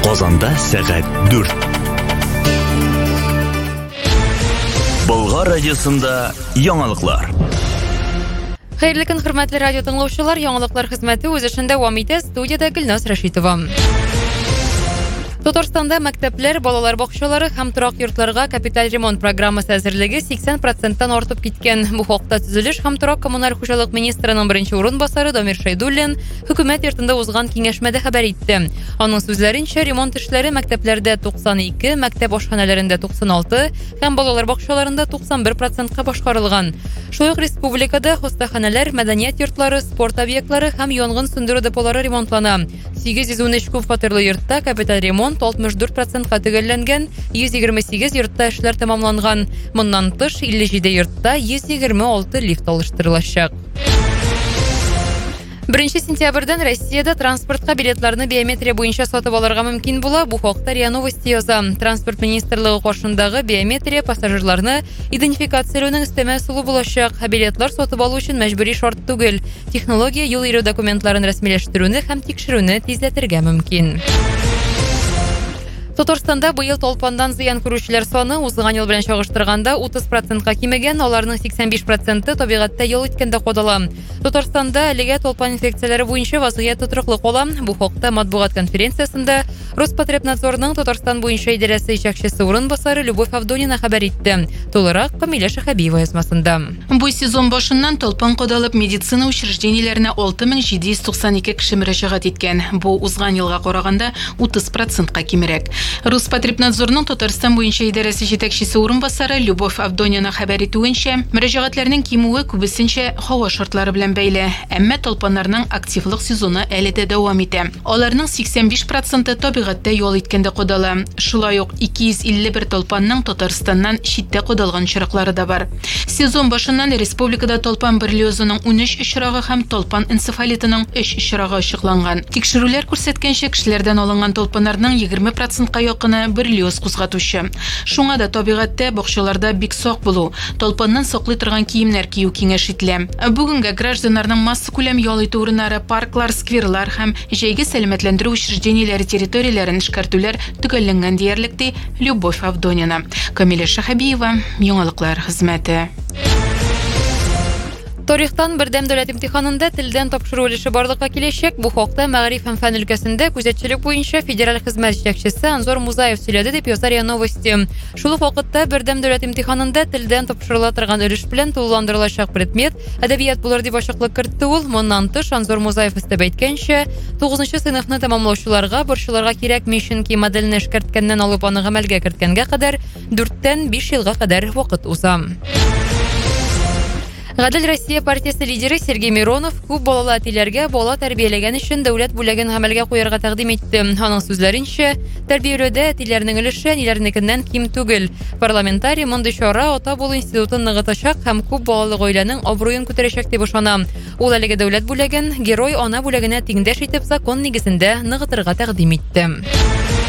Казанда сәгать 4. Болгар радиосында яңалыклар. Хәерле көн, хөрмәтле радио тыңлаучылар, яңалыклар хезмәте үз эшендә дәвам итә. Студияда Гөлназ Рәшитова. Татарстанда мәктәпләр, балалар бакчалары һәм торак йортларга капиталь ремонт программасы әзерлеге 80%-тан артып киткән. Бу хакта төзелеш һәм торак коммуналь хуҗалык министрының беренче урынбасары Дамир Шәйдуллин хөкүмәт йортында узган киңәшмәдә хәбәр итте. Аның сүзләренчә, ремонт эшләре мәктәпләрдә 92, мәктәп ашханәләрендә 96 һәм балалар бакчаларында 91%-ка башкарылган. Шулай ук республикада хастаханәләр, мәдәният йортлары, спорт объектлары һәм янгын сүндерү деполары ремонтлана. 813 күп фатирлы йортта капиталь ремонт 64%-ка төгәлләнгән, 128 йортта эшләр тәмамланган. Моннан тыш 57 йортта 126 лифт алыштырылачак. 1 сентябрьдән Россиядә транспортка билетларны биометрия буенча сатып алырга мөмкин була. Бу хакта РИА Новости яза. Транспорт министрлыгы каршындагы биометрия пассажирларны идентификацияләүнең өстәмә ысулы булачак. Билетлар сатып алу өчен мәҗбүри шарт түгел. Технология юл йөрү документларын рәсмиләштерүне һәм тикшерүне тизләтергә мөмкин. Татарстанда быел толпандан зыян күрүчеләр саны узган ел белән чагыштырганда 30%-ка кимегән, аларның 85% табигатьтә ял иткәндә кадала. Татарстанда әлегә толпан инфекцияләре буенча вазгыять тотрыклы кала. Бу хакта матбугат конференциясендә Роспотребнадзорның Татарстан буенча идарәсе җитәкчесе урынбасары Любовь Авдонина хәбәр итте. Тулырак Камилә Шәһәбиева язмасында. Бу сезон башыннан толпан кадалып медицина учреждениеләренә 6792 кеше мөрәҗәгать иткән. Бу узган елга караганда 30%-ка кимерәк. Роспотребнадзорның Татарстан буенча идарәсе җитәкчесе урынбасары Любовь Авдонина хәбәр итүенчә, мөрәҗәгатьләрнең кимүе күбесенчә һава шартлары белән бәйле, әмма толпаннарның активлык сезоны әле дә дәвам итә. Аларның 85% табигатьтә ял иткәндә кадала. Шулай ук 251 толпанның Татарстаннан читтә кадалган чираклары да бар. Сезон башыннан республикада толпан берлиозының 13 очрагы һәм толпан энцефалитының 3 очрагы ачыкланган. Тикшерүләр күрсәткәнчә, кешеләрдән алынган толпаннарның 20%-ка якыны берлиоз кузгатучы. Шуңа да табигатьтә бакчаларда бик сак булу, толпаннан саклый торган киемнәр кию киңәш ителә. Бүгенге гражданнарның масса күләм ял итү урыннары, парклар, скверлар һәм җәйге сәламәтләндерү учреждениеләре территорияләрен эшкәртүләр төгәлләнгән диярлек ди Любовь Авдонина. Камилә Шәһәбиева, яңалыклар хезмәте. Тарихтан бердәм дәүләт имтиханында телдән тапшыру өлеше барлыкка киләчәк. Бу хакта Мәгариф һәм фән өлкәсендә күзәтчелек буенча федераль хезмәт җитәкчесе Анзор Музаев сөйләде дип яза РИА Новости. Шул ук вакытта бердәм дәүләт имтиханында телдән тапшырыла торган өлеш белән тулыландырылачак предмет әдәбият булыр дип ачыклык кертте ул. Моннан тыш Анзор Музаев өстәп әйткәнчә, 9нчы сыйныфны тәмамлаучыларга борчыларга кирәкми, чөнки модельне эшкәрткәннән алып аны гамәлгә керткәнгә кадәр 4-тән 5 елга кадәр вакыт уза. Гадел Россия партиясе лидеры Сергей Миронов күп балалы әтиләргә бала тәрбияләгән өчен дәүләт бүләген гамәлгә куярга тәкъдим итте. Аның сүзләренчә, тәрбияләүдә әтиләрнең өлеше ниләрнекеннән ким түгел. Парламентарий мондый чара ата булу институтын ныгытачак һәм күп балалы гаиләнең абруен күтәрәчәк дип ышана. Ул әлеге дәүләт бүләген герой ана бүләгенә тиңдәш итеп закон нигезендә ныгытырга тәкъдим итте.